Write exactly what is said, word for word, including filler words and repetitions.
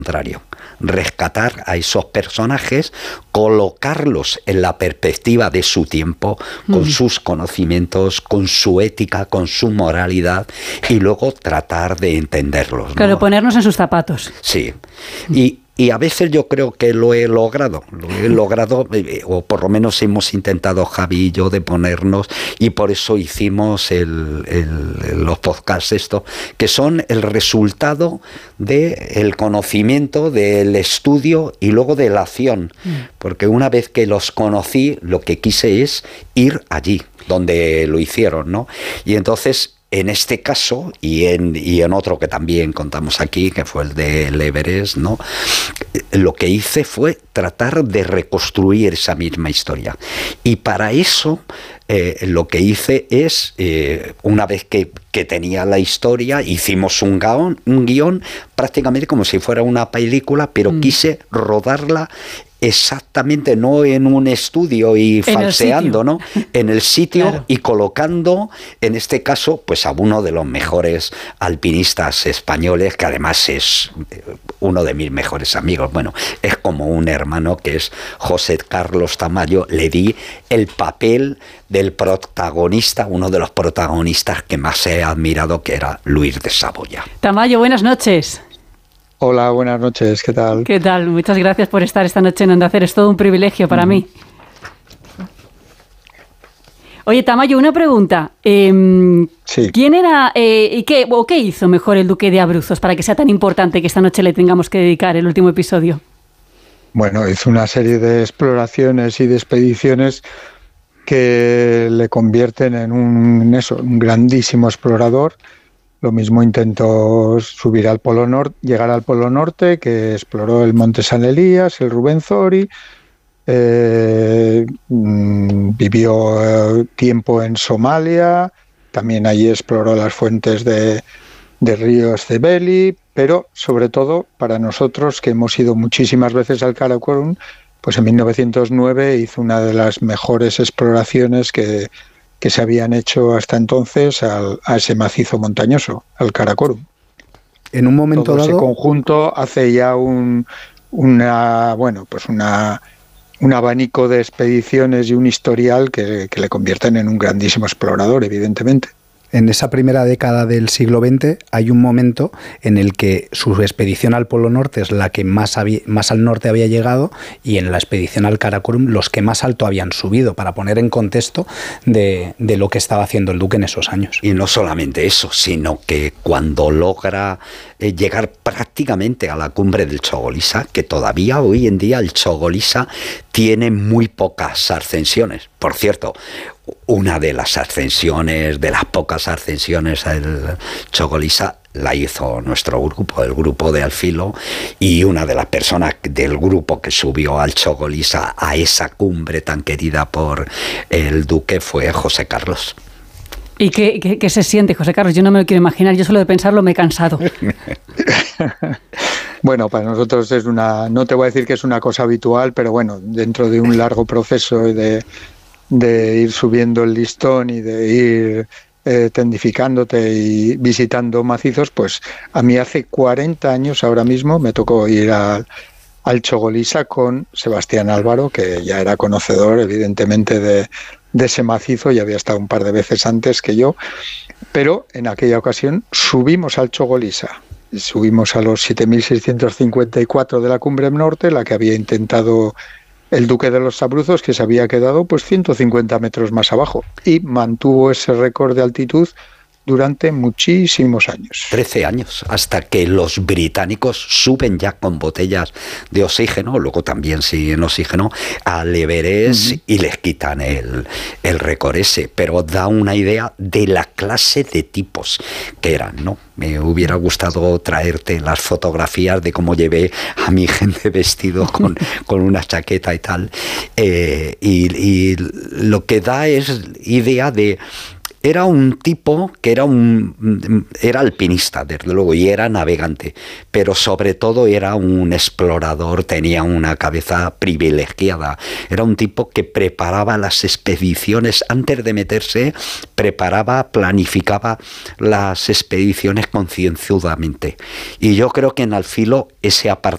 contrario, rescatar a esos personajes, colocarlos en la perspectiva de su tiempo, con mm. sus conocimientos, con su ética, con su moralidad, y luego tratar de entenderlos, ¿no? Claro, ponernos en sus zapatos. Sí, y Y a veces yo creo que lo he logrado, lo he logrado, o por lo menos hemos intentado Javi y yo de ponernos, y por eso hicimos el, el, los podcasts estos, que son el resultado del conocimiento, del estudio y luego de la acción. Porque una vez que los conocí, lo que quise es ir allí, donde lo hicieron, ¿no? Y entonces, en este caso, y en, y en otro que también contamos aquí, que fue el del Everest, ¿no? Lo que hice fue tratar de reconstruir esa misma historia. Y para eso, eh, lo que hice es, eh, una vez que, que tenía la historia, hicimos un guión, un guión prácticamente como si fuera una película, pero mm. quise rodarla exactamente, no en un estudio y falseando, ¿no? En el sitio, claro. Y colocando, en este caso, pues a uno de los mejores alpinistas españoles, que además es uno de mis mejores amigos. Bueno, es como un hermano, que es José Carlos Tamayo. Le di el papel del protagonista, uno de los protagonistas que más he admirado, que era Luis de Saboya. Tamayo, buenas noches. Hola, buenas noches, ¿qué tal? ¿Qué tal? Muchas gracias por estar esta noche en Onda Cero, es todo un privilegio para mm. mí. Oye, Tamayo, una pregunta. Eh, sí. ¿Quién era eh, y qué, o qué hizo mejor el duque de Abruzos para que sea tan importante que esta noche le tengamos que dedicar el último episodio? Bueno, hizo una serie de exploraciones y de expediciones que le convierten en un, en eso, un grandísimo explorador. Lo mismo intentó subir al Polo Norte, llegar al Polo Norte, que exploró el Monte San Elías, el Rubenzori, eh, vivió tiempo en Somalia, también allí exploró las fuentes de, de ríos Cebeli, pero sobre todo para nosotros, que hemos ido muchísimas veces al Karakorum, pues en mil novecientos nueve hizo una de las mejores exploraciones que que se habían hecho hasta entonces al, a ese macizo montañoso, al Karakorum. En un momento Todo dado, ese conjunto hace ya un una bueno pues una un abanico de expediciones y un historial que, que le convierten en un grandísimo explorador, evidentemente. En esa primera década del siglo veinte hay un momento en el que su expedición al Polo Norte es la que más, había, más al norte había llegado, y en la expedición al Karakorum los que más alto habían subido, para poner en contexto de, de lo que estaba haciendo el duque en esos años. Y no solamente eso, sino que cuando logra eh, llegar prácticamente a la cumbre del Chogolisa, que todavía hoy en día el Chogolisa tiene muy pocas ascensiones. Por cierto, una de las ascensiones, de las pocas ascensiones al Chogolisa, la hizo nuestro grupo, el grupo de Al Filo, y una de las personas del grupo que subió al Chogolisa, a esa cumbre tan querida por el duque, fue José Carlos. ¿Y qué, qué, qué se siente, José Carlos? Yo no me lo quiero imaginar, yo solo de pensarlo me he cansado. Bueno, para nosotros es una, no te voy a decir que es una cosa habitual, pero bueno, dentro de un largo proceso de, de ir subiendo el listón y de ir eh, tendificándote y visitando macizos, pues a mí hace cuarenta años ahora mismo me tocó ir al, al Chogolisa con Sebastián Álvaro, que ya era conocedor evidentemente de, de ese macizo, ya había estado un par de veces antes que yo, pero en aquella ocasión subimos al Chogolisa. Subimos a los siete mil seiscientos cincuenta y cuatro de la cumbre norte, la que había intentado el duque de los Abruzos, que se había quedado pues ciento cincuenta metros más abajo, y mantuvo ese récord de altitud durante muchísimos años. trece años, hasta que los británicos suben ya con botellas de oxígeno, luego también sin oxígeno, al Everest, uh-huh. y les quitan el, el récord ese. Pero da una idea de la clase de tipos que eran, ¿no? Me hubiera gustado traerte las fotografías de cómo llevé a mi gente vestido con, con una chaqueta y tal. Eh, y, y lo que da es idea de... Era un tipo que era un era alpinista, desde luego, y era navegante, pero sobre todo era un explorador, tenía una cabeza privilegiada. Era un tipo que preparaba las expediciones antes de meterse, preparaba, planificaba las expediciones concienzudamente. Y yo creo que en Al Filo ese apartado